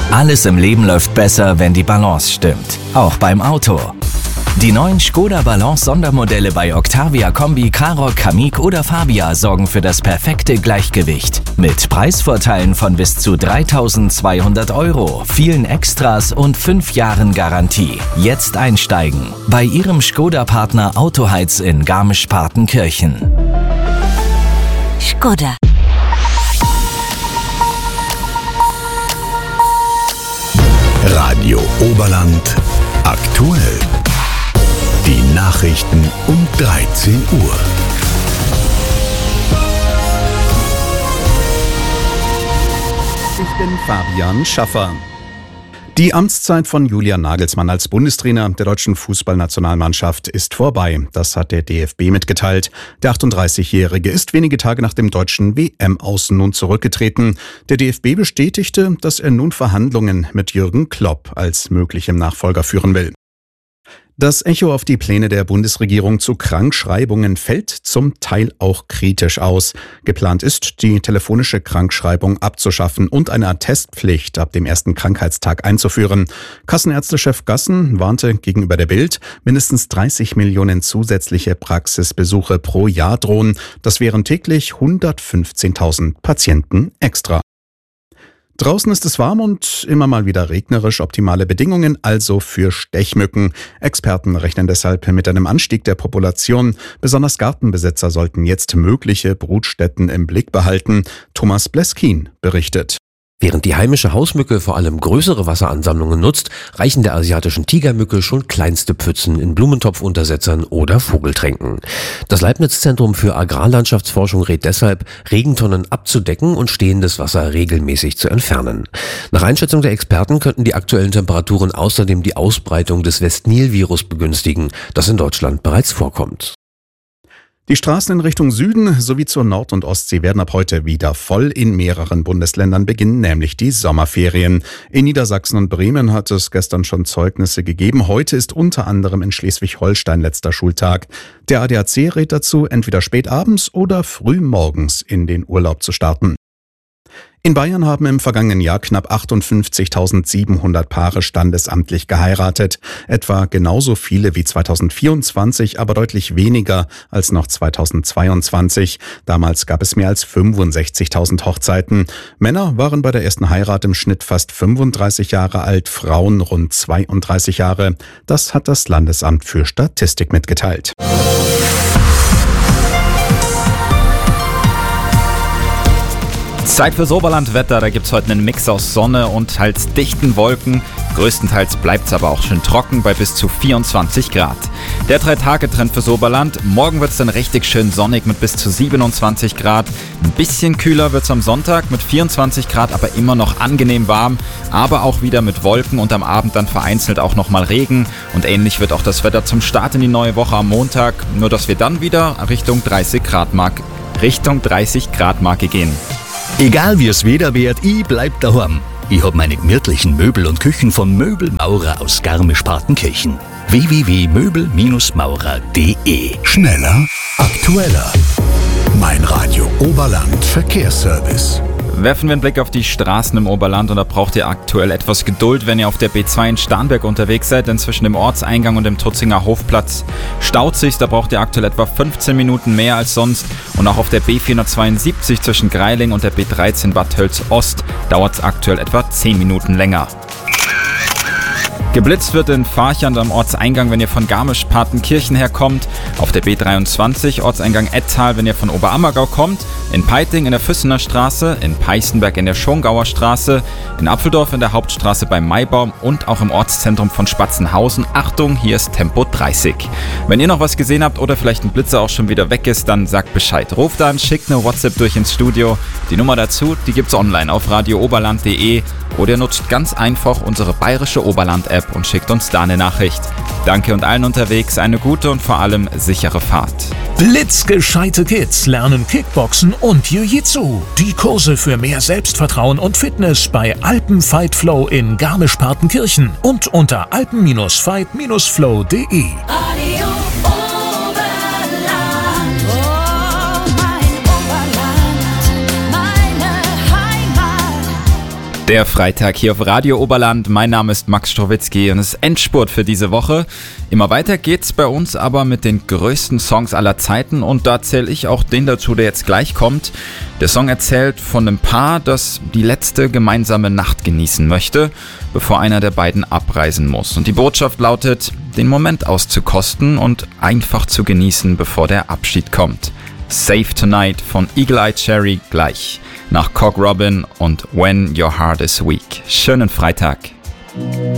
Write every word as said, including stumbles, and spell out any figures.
Alles im Leben läuft besser, wenn die Balance stimmt. Auch beim Auto. Die neuen Škoda Balance Sondermodelle bei Octavia Kombi, Karoq, Kamiq oder Fabia sorgen für das perfekte Gleichgewicht. Mit Preisvorteilen von bis zu dreitausendzweihundert Euro, vielen Extras und fünf Jahren Garantie. Jetzt einsteigen bei Ihrem Škoda-Partner Autoheiz in Garmisch-Partenkirchen. Škoda. Radio Oberland aktuell. Die Nachrichten um dreizehn Uhr. Ich bin Fabian Schaffer. Die Amtszeit von Julian Nagelsmann als Bundestrainer der deutschen Fußballnationalmannschaft ist vorbei. Das hat der D F B mitgeteilt. Der achtunddreißigjährige ist wenige Tage nach dem deutschen W M-Aus nun zurückgetreten. Der D F B bestätigte, dass er nun Verhandlungen mit Jürgen Klopp als möglichem Nachfolger führen will. Das Echo auf die Pläne der Bundesregierung zu Krankschreibungen fällt zum Teil auch kritisch aus. Geplant ist, die telefonische Krankschreibung abzuschaffen und eine Attestpflicht ab dem ersten Krankheitstag einzuführen. Kassenärztechef Gassen warnte gegenüber der Bild, mindestens dreißig Millionen zusätzliche Praxisbesuche pro Jahr drohen. Das wären täglich hundertfünfzehntausend Patienten extra. Draußen ist es warm und immer mal wieder regnerisch, optimale Bedingungen also für Stechmücken. Experten rechnen deshalb mit einem Anstieg der Population. Besonders Gartenbesitzer sollten jetzt mögliche Brutstätten im Blick behalten. Thomas Bleskin berichtet. Während die heimische Hausmücke vor allem größere Wasseransammlungen nutzt, reichen der asiatischen Tigermücke schon kleinste Pfützen in Blumentopfuntersetzern oder Vogeltränken. Das Leibniz-Zentrum für Agrarlandschaftsforschung rät deshalb, Regentonnen abzudecken und stehendes Wasser regelmäßig zu entfernen. Nach Einschätzung der Experten könnten die aktuellen Temperaturen außerdem die Ausbreitung des West-Nil-Virus begünstigen, das in Deutschland bereits vorkommt. Die Straßen in Richtung Süden sowie zur Nord- und Ostsee werden ab heute wieder voll. In mehreren Bundesländern beginnen nämlich die Sommerferien. In Niedersachsen und Bremen hat es gestern schon Zeugnisse gegeben. Heute ist unter anderem in Schleswig-Holstein letzter Schultag. Der A D A C rät dazu, entweder spät abends oder früh morgens in den Urlaub zu starten. In Bayern haben im vergangenen Jahr knapp achtundfünfzigtausendsiebenhundert Paare standesamtlich geheiratet. Etwa genauso viele wie zweitausendvierundzwanzig, aber deutlich weniger als noch zweitausendzweiundzwanzig. Damals gab es mehr als fünfundsechzigtausend Hochzeiten. Männer waren bei der ersten Heirat im Schnitt fast fünfunddreißig Jahre alt, Frauen rund zweiunddreißig Jahre. Das hat das Landesamt für Statistik mitgeteilt. Zeit fürs Oberlandwetter, da gibt's heute einen Mix aus Sonne und teils dichten Wolken. Größtenteils bleibt's aber auch schön trocken bei bis zu vierundzwanzig Grad. Der Drei-Tage-Trend fürs Oberland. Morgen wird's dann richtig schön sonnig mit bis zu siebenundzwanzig Grad. Ein bisschen kühler wird's am Sonntag mit vierundzwanzig Grad, aber immer noch angenehm warm. Aber auch wieder mit Wolken und am Abend dann vereinzelt auch nochmal Regen. Und ähnlich wird auch das Wetter zum Start in die neue Woche am Montag. Nur dass wir dann wieder Richtung dreißig Grad Marke, Richtung dreißig Grad Marke gehen. Egal wie es Wetter wird, ich bleib daheim. Ich hab meine gemütlichen Möbel und Küchen von Möbelmaurer aus Garmisch-Partenkirchen. w w w punkt möbel maurer punkt d e. Schneller, aktueller. Mein Radio Oberland Verkehrsservice. Werfen wir einen Blick auf die Straßen im Oberland und da braucht ihr aktuell etwas Geduld, wenn ihr auf der B zwei in Starnberg unterwegs seid, denn zwischen dem Ortseingang und dem Tutzinger Hofplatz staut sich, da braucht ihr aktuell etwa fünfzehn Minuten mehr als sonst und auch auf der B vierhundertzweiundsiebzig zwischen Greiling und der B dreizehn Bad Tölz Ost dauert es aktuell etwa zehn Minuten länger. Geblitzt wird in Farchand am Ortseingang, wenn ihr von Garmisch-Partenkirchen herkommt. Auf der B dreiundzwanzig, Ortseingang Ettal, wenn ihr von Oberammergau kommt. In Peiting in der Füssener Straße, in Peißenberg in der Schongauer Straße, in Apfeldorf in der Hauptstraße beim Maibaum und auch im Ortszentrum von Spatzenhausen. Achtung, hier ist Tempo dreißig. Wenn ihr noch was gesehen habt oder vielleicht ein Blitzer auch schon wieder weg ist, dann sagt Bescheid. Ruft an, schickt eine WhatsApp durch ins Studio. Die Nummer dazu, die gibt's online auf radio oberland punkt de oder ihr nutzt ganz einfach unsere bayerische Oberland-App und schickt uns da eine Nachricht. Danke und allen unterwegs eine gute und vor allem sichere Fahrt. Blitzgescheite Kids lernen Kickboxen und Jiu-Jitsu. Die Kurse für mehr Selbstvertrauen und Fitness bei Alpen Fight Flow in Garmisch-Partenkirchen und unter alpen Fight Flow punkt de. Der Freitag hier auf Radio Oberland. Mein Name ist Max Strowitzki und es ist Endspurt für diese Woche. Immer weiter geht's bei uns aber mit den größten Songs aller Zeiten und da zähle ich auch den dazu, der jetzt gleich kommt. Der Song erzählt von einem Paar, das die letzte gemeinsame Nacht genießen möchte, bevor einer der beiden abreisen muss. Und die Botschaft lautet, den Moment auszukosten und einfach zu genießen, bevor der Abschied kommt. Save Tonight von Eagle Eye Cherry gleich. Nach Cock Robin und When Your Heart is Weak. Schönen Freitag.